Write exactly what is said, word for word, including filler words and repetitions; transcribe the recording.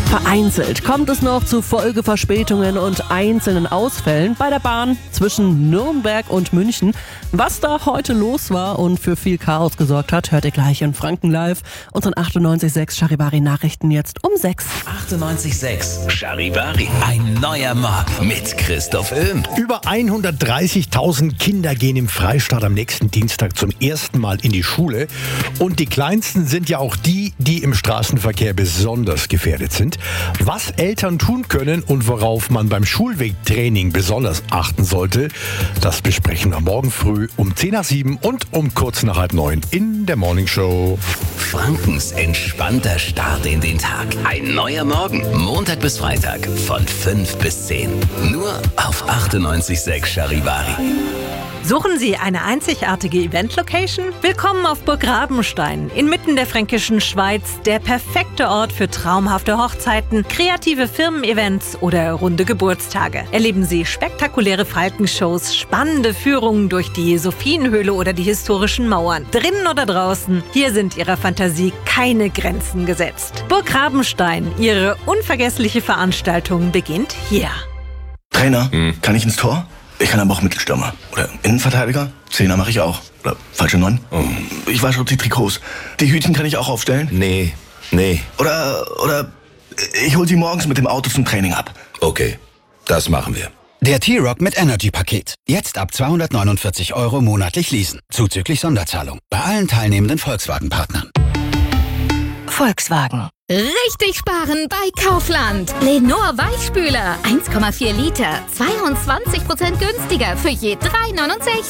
Vereinzelt kommt es noch zu Folgeverspätungen und einzelnen Ausfällen bei der Bahn zwischen Nürnberg und München. Was da heute los war und für viel Chaos gesorgt hat, hört ihr gleich in Franken Live. Unseren achtundneunzig Komma sechs Charivari Nachrichten jetzt um sechs. achtundneunzig Komma sechs Charivari. Ein neuer Morgen mit Christoph Öhm. Über hundertdreißigtausend Kinder gehen im Freistaat am nächsten Dienstag zum ersten Mal in die Schule. Und die Kleinsten sind ja auch die, die im Straßenverkehr besonders gefährdet sind. Was Eltern tun können und worauf man beim Schulwegtraining besonders achten sollte, das besprechen wir morgen früh um zehn nach sieben und um kurz nach halb neun in der Morning Show. Frankens entspannter Start in den Tag. Ein neuer Morgen. Montag bis Freitag von fünf bis zehn. Nur auf achtundneunzig Komma sechs Charivari. Suchen Sie eine einzigartige Event-Location? Willkommen auf Burg Rabenstein, inmitten der fränkischen Schweiz, der perfekte Ort für traumhafte Hochzeiten, kreative Firmen-Events oder runde Geburtstage. Erleben Sie spektakuläre Falkenshows, spannende Führungen durch die Sophienhöhle oder die historischen Mauern. Drinnen oder draußen, hier sind Ihrer Fantasie keine Grenzen gesetzt. Burg Rabenstein, Ihre unvergessliche Veranstaltung beginnt hier. Trainer, hm. kann ich ins Tor? Ich kann aber auch Mittelstürmer. Oder Innenverteidiger. Zehner mache ich auch. Oder falsche Neun. Oh. Ich wasche die Trikots. Die Hütchen kann ich auch aufstellen. Nee, nee. Oder, oder ich hol sie morgens mit dem Auto zum Training ab. Okay, das machen wir. Der T-Rock mit Energy-Paket. Jetzt ab zweihundertneunundvierzig Euro monatlich leasen. Zuzüglich Sonderzahlung. Bei allen teilnehmenden Volkswagen-Partnern. Volkswagen. Richtig sparen bei Kaufland. Lenor Weichspüler. eins Komma vier Liter. zweiundzwanzig Prozent günstiger für je drei Euro neunundsechzig.